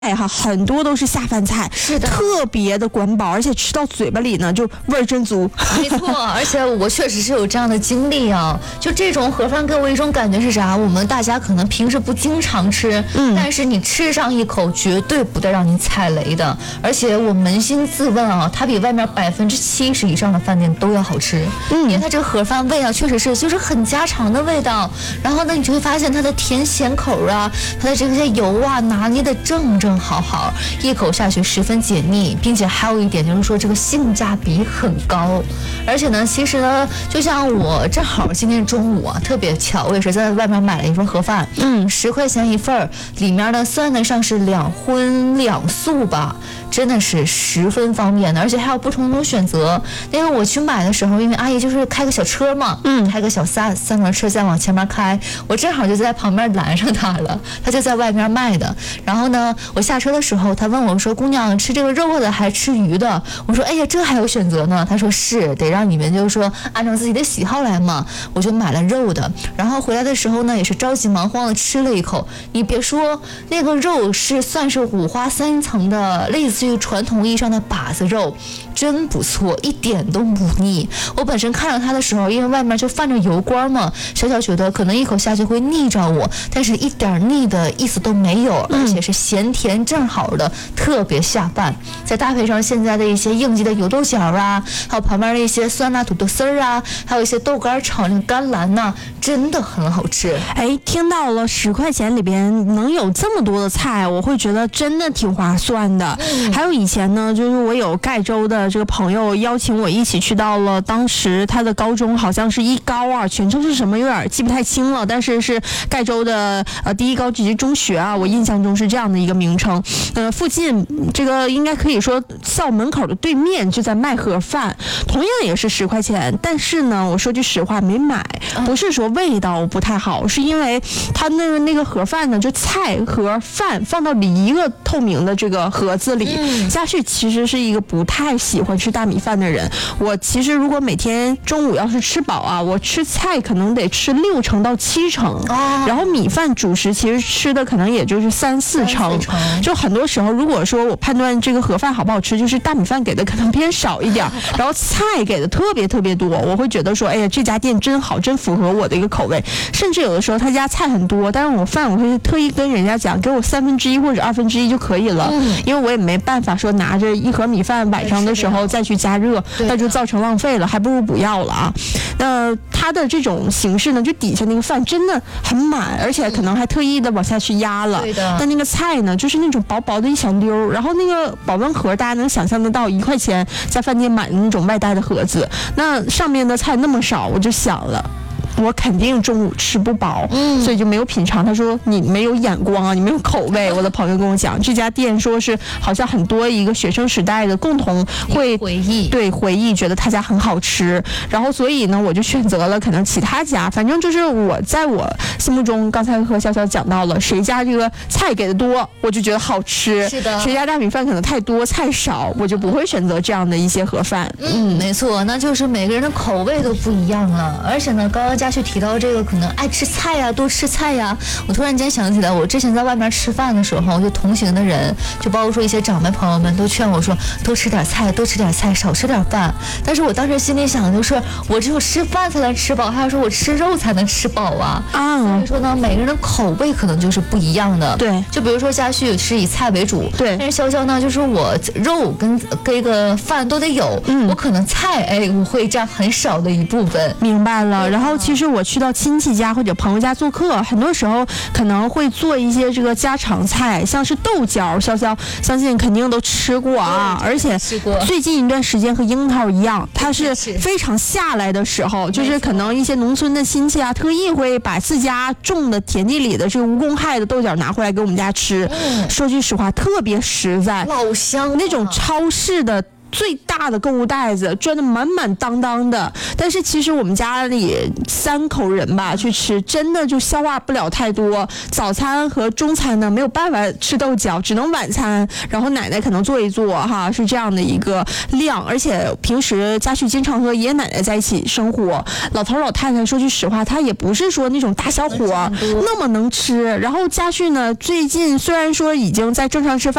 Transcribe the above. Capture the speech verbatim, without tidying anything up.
哈，很多都是下饭菜， 是的， 特别的管饱，而且吃到嘴巴里呢，就味儿真足。 没错，而且我确实是有这样的经历啊。就这种盒饭给我一种感觉是啥？我们大家可能平时不经常吃，嗯，但是你吃上一口，绝对不带让你踩雷的。而且我扪心自问啊，它比外面百分之七十以上的饭店都要好吃，嗯，因为它这个盒饭味啊，确实是就是很家常的味道。然后呢，你就会发现它的甜咸口啊，它的这些油啊拿捏的正正好好，一口下去十分解腻，并且还有一点就是说这个性价比很高。而且呢，其实呢，就像我正好今天中午啊，特别巧，我也是在外面买了一份盒饭，嗯，十块钱一份，里面呢算得上是两荤两素吧，真的是十分方便的，而且还有不同种选择。因为我去买的时候，因为阿姨就是开个小车嘛，嗯，开个小三三轮车再往前面开，我正好就在旁边拦上她了，她就在外面卖的。然后呢，我下车的时候，她问我说：“姑娘，吃这个肉的还是吃鱼的？”我说：“哎呀，这还有选择呢。”她说：“是，得让你们就是说按照自己的喜好来嘛。”我就买了肉的，然后回来的时候呢，也是着急忙慌的吃了一口。你别说，那个肉是算是五花三层的，类似于传统意义上的把子肉，真不错，一点都不腻。我本身看到它的时候，因为外面就泛着油光嘛，小小觉得可能一口下去会腻着我，但是一点腻的意思都没有，而且是咸甜正好的，特别下饭。再搭配上现在的一些应季的油豆角啊，还有旁边的一些酸辣土豆丝儿啊，还有一些豆干炒那个甘蓝呐、啊，真的很好吃。 哎，听到了十块钱里边能有这么多的菜，我会觉得真的挺划算的。嗯、还有以前呢，就是我有盖州的这个朋友邀请我一起去到了当时他的高中，好像是一高啊，全称是什么有点记不太清了，但是是盖州的呃第一高级中学啊，我印象中是这样的一个名称。呃，附近这个应该可以说校门口的对面就在卖盒饭，同样也是十块钱，但是呢，我说句实话没买，不是说味道不太好，是因为他那个那个盒饭呢，就菜和饭放到里一个透明的这个盒子里。嗯、家旭其实是一个不太喜欢吃大米饭的人，我其实如果每天中午要是吃饱啊，我吃菜可能得吃六成到七成，哦、然后米饭主食其实吃的可能也就是三四成，就很多时候如果说我判断这个盒饭好不好吃，就是大米饭给的可能偏少一点，然后菜给的特别特别多，我会觉得说，哎呀，这家店真好，真符合我的一个口味。甚至有的时候他家菜很多，但是我饭我会特意跟人家讲，给我三分之一或者二分之一就可以了，嗯、因为我也没办法说拿着一盒米饭晚上的时候再去加热，那就造成浪费了，还不如不要了啊。那它的这种形式呢，就底下那个饭真的很满，而且可能还特意的往下去压了。对的。但那个菜呢，就是那种薄薄的一小溜，然后那个保温盒大家能想象得到，一块钱在饭店买的那种外带的盒子，那上面的菜那么少，我就想了。我肯定中午吃不饱，嗯，所以就没有品尝。他说你没有眼光啊，你没有口味。我的朋友跟我讲，这家店说是好像很多一个学生时代的共同会回忆， 对回忆，觉得他家很好吃。然后所以呢，我就选择了可能其他家，反正就是我在我心目中，刚才和潇潇讲到了，谁家这个菜给的多，我就觉得好吃。 是的， 谁家大米饭可能太多菜少，我就不会选择这样的一些盒饭。 嗯，没错，那就是每个人的口味都不一样了。而且呢，刚刚家去提到这个可能爱吃菜呀、啊，多吃菜呀、啊，我突然间想起来，我之前在外面吃饭的时候，就同行的人，就包括说一些长辈朋友们都劝我说，多吃点菜，多吃点菜，少吃点饭。但是我当时心里想的就是，我只有吃饭才能吃饱，还有说我吃肉才能吃饱啊。啊，所以说呢，每个人的口味可能就是不一样的。 对， 就比如说家旭是以菜为主， 对， 但是潇潇呢，就是我肉跟跟个饭都得有，嗯，我可能菜，哎，我会占很少的一部分。 明白了。然后其实我去到亲戚家或者朋友家做客，很多时候可能会做一些这个家常菜，像是豆角，潇潇相信肯定都吃过啊。而且最近一段时间和樱桃一样，它是非常下来的时候，就是可能一些农村的亲戚啊，特意会把自家种的田地里的这个无公害的豆角拿回来给我们家吃。嗯、说句实话，特别实在， 老香、啊， 那种超市的最大的购物袋子，装的满满当当的。但是其实我们家里三口人吧去吃，真的就消化不了太多。早餐和中餐呢没有办法吃豆角，只能晚餐，然后奶奶可能做一做哈，是这样的一个量。而且平时家旭经常和爷爷奶奶在一起生活，老头老太太说句实话，他也不是说那种大小伙那么能吃。然后家旭呢，最近虽然说已经在正常吃饭。